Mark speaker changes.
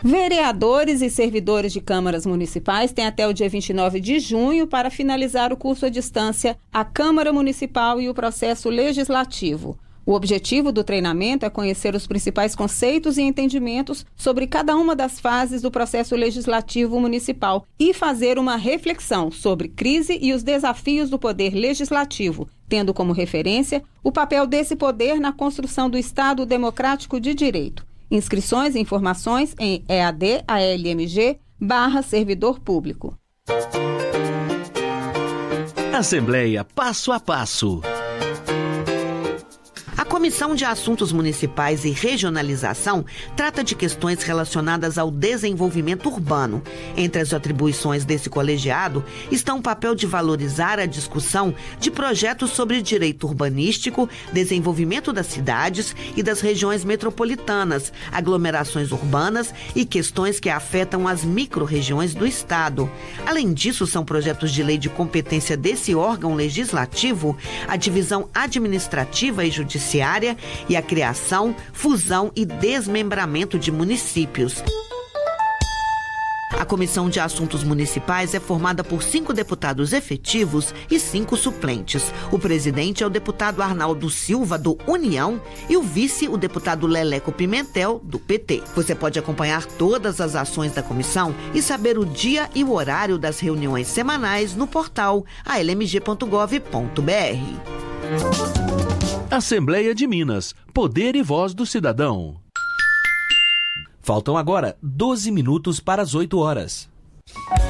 Speaker 1: Vereadores e servidores de câmaras municipais têm até o dia 29 de junho para finalizar o curso à distância à Câmara Municipal e o processo legislativo. O objetivo do treinamento é conhecer os principais conceitos e entendimentos sobre cada uma das fases do processo legislativo municipal e fazer uma reflexão sobre crise e os desafios do poder legislativo, tendo como referência o papel desse poder na construção do Estado democrático de direito. Inscrições e informações em EAD-ALMG/servidor público.
Speaker 2: Assembleia Passo a Passo.
Speaker 3: A Comissão de Assuntos Municipais e Regionalização trata de questões relacionadas ao desenvolvimento urbano. Entre as atribuições desse colegiado estão o papel de valorizar a discussão de projetos sobre direito urbanístico, desenvolvimento das cidades e das regiões metropolitanas, aglomerações urbanas e questões que afetam as micro-regiões do Estado. Além disso, são projetos de lei de competência desse órgão legislativo a divisão administrativa e judiciária e a criação, fusão e desmembramento de municípios. A Comissão de Assuntos Municipais é formada por 5 deputados efetivos e 5 suplentes. O presidente é o deputado Arnaldo Silva, do União, e o vice, o deputado Leleco Pimentel, do PT. Você pode acompanhar todas as ações da comissão e saber o dia e o horário das reuniões semanais no portal almg.gov.br.
Speaker 2: Assembleia de Minas. Poder e voz do cidadão.
Speaker 4: Faltam agora 12 minutos para as 8 horas.